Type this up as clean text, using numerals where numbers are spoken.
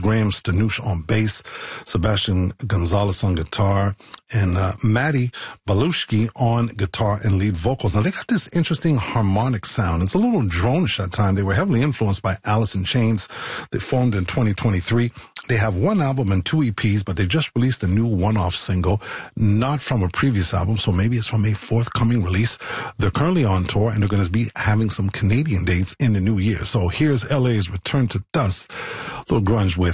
Graham Stanush on bass, Sebastian Gonzalez on guitar, and Maddie Balushki on guitar and lead vocals. Now, they got this interesting harmonic sound. It's a little drone-ish at times. They were heavily influenced by Alice in Chains. They formed in 2023. They have one album and 2 EPs, but they just released a new one-off single, not from a previous album, so maybe it's from a forthcoming release. They're currently on tour, and they're going to be having some Canadian dates in the new year. So here's LA's Return to Dust, a little grunge with